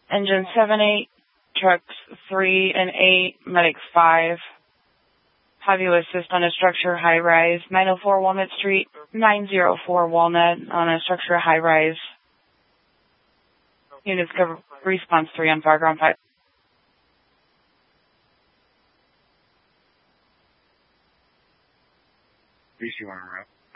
Engine 7-8, trucks 3 and 8, medic 5. Have you assist on a structure high-rise, 904 Walnut Street, 904 Walnut on a structure high-rise. Units cover response 3 on fireground 5. BC1 route.